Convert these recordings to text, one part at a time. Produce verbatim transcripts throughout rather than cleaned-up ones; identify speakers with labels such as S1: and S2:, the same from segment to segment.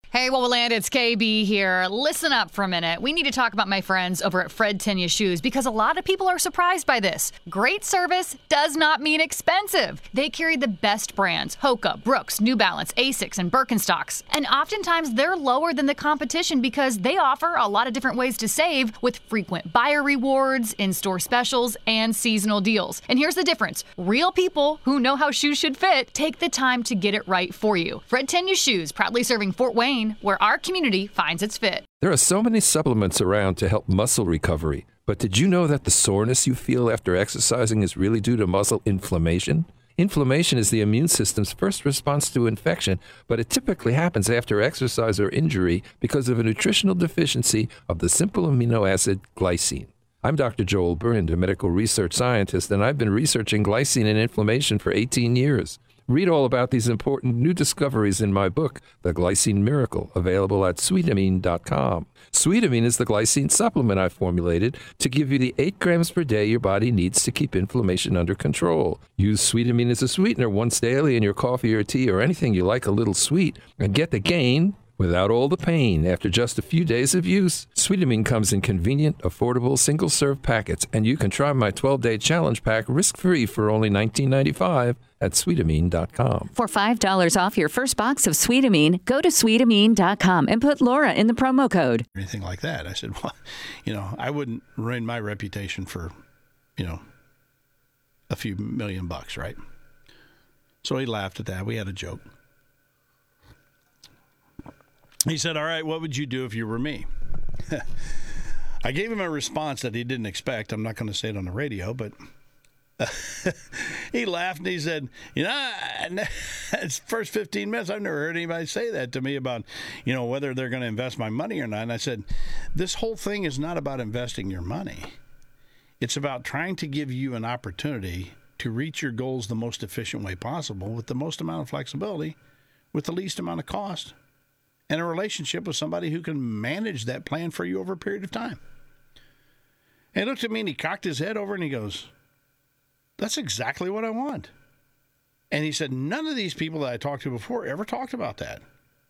S1: Hey, Wowoland, it's K B here. Listen up for a minute. We need to talk about my friends over at Fred Tenya Shoes because a lot of people are surprised by this. Great service does not mean expensive. They carry the best brands, Hoka, Brooks, New Balance, Asics, and Birkenstocks. And oftentimes they're lower than the competition because they offer a lot of different ways to save with frequent buyer rewards, in-store specials, and seasonal deals. And here's the difference. Real people who know how shoes should fit take the time to get it right for you. Fred Tenya Shoes, proudly serving Fort Wayne, where our community finds its fit.
S2: There are so many supplements around to help muscle recovery, but did you know that the soreness you feel after exercising is really due to muscle inflammation? Inflammation is the immune system's first response to infection, but it typically happens after exercise or injury because of a nutritional deficiency of the simple amino acid glycine. I'm Doctor Joel Brind, a medical research scientist, and I've been researching glycine and inflammation for eighteen years. Read all about these important new discoveries in my book, The Glycine Miracle, available at sweetamine dot com. Sweetamine is the glycine supplement I formulated to give you the eight grams per day your body needs to keep inflammation under control. Use Sweetamine as a sweetener once daily in your coffee or tea or anything you like a little sweet, and get the gain without all the pain after just a few days of use. Sweetamine comes in convenient, affordable, single-serve packets, and you can try my twelve-day challenge pack risk-free for only nineteen ninety-five at sweetamine dot com.
S3: For five dollars off your first box of Sweetamine, go to sweetamine dot com and put Laura in the promo code.
S4: Anything like that. I said, well, you know, I wouldn't ruin my reputation for, you know, a few million bucks, right? So he laughed at that. We had a joke. He said, all right, what would you do if you were me? I gave him a response that he didn't expect. I'm not going to say it on the radio, but he laughed and he said, you know, it's first fifteen minutes. I've never heard anybody say that to me about, you know, whether they're going to invest my money or not. And I said, this whole thing is not about investing your money. It's about trying to give you an opportunity to reach your goals the most efficient way possible with the most amount of flexibility, with the least amount of cost, and a relationship with somebody who can manage that plan for you over a period of time. And he looked at me and he cocked his head over and he goes, that's exactly what I want. And he said, none of these people that I talked to before ever talked about that.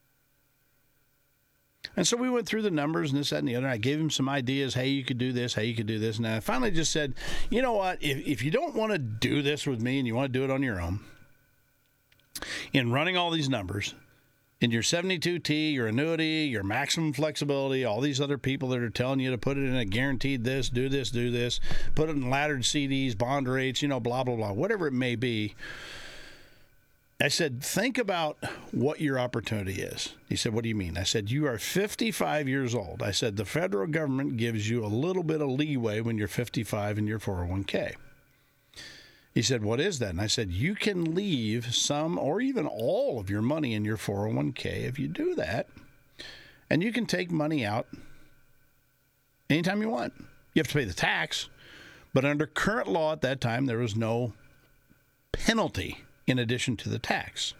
S4: And so we went through the numbers and this, that, and the other. I gave him some ideas. Hey, you could do this. Hey, you could do this. And I finally just said, you know what? If, if you don't want to do this with me and you want to do it on your own, in running all these numbers, in your seventy-two T, your annuity, your maximum flexibility, all these other people that are telling you to put it in a guaranteed this, do this, do this, put it in laddered C Ds, bond rates, you know, blah, blah, blah, whatever it may be. I said, think about what your opportunity is. He said, what do you mean? I said, you are fifty-five years old. I said, the federal government gives you a little bit of leeway when you're fifty-five in your four oh one k. He said, what is that? And I said, you can leave some or even all of your money in your four oh one k if you do that. And you can take money out anytime you want. You have to pay the tax. But under current law at that time, there was no penalty in addition to the tax.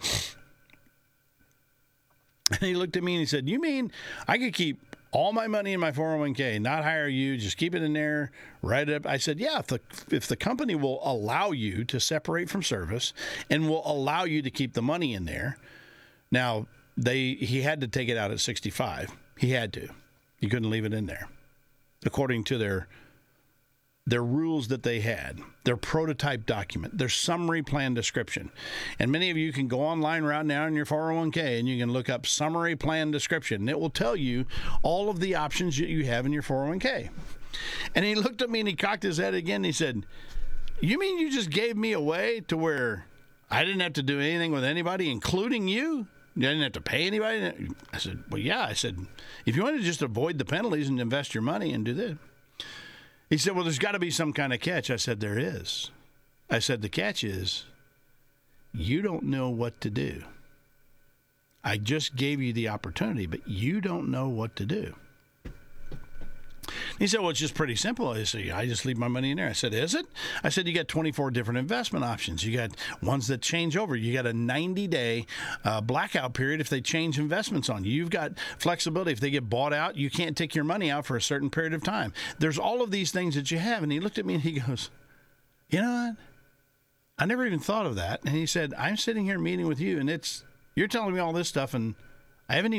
S4: And he looked at me and he said, you mean I could keep all my money in my four oh one k, not hire you, just keep it in there, write it up? I said, yeah, if the if the company will allow you to separate from service and will allow you to keep the money in there. Now, they he had to take it out at sixty-five. He had to. He couldn't leave it in there, according to their their rules that they had, their prototype document, their summary plan description. And many of you can go online right now in your four oh one k and you can look up summary plan description. And it will tell you all of the options that you have in your four oh one k. And he looked at me and he cocked his head again and he said, you mean you just gave me away to where I didn't have to do anything with anybody, including you? You didn't have to pay anybody? I said, well, yeah. I said, if you want to just avoid the penalties and invest your money and do this. He said, well, there's got to be some kind of catch. I said, there is. I said, the catch is you don't know what to do. I just gave you the opportunity, but you don't know what to do. He said, well, it's just pretty simple. I said, I just leave my money in there. I said, is it? I said, you got twenty-four different investment options. You got ones that change over. You got a ninety-day uh, blackout period if they change investments on you. You've got flexibility. If they get bought out, you can't take your money out for a certain period of time. There's all of these things that you have. And he looked at me and he goes, you know what? I never even thought of that. And he said, I'm sitting here meeting with you, and it's you're telling me all this stuff, and I haven't even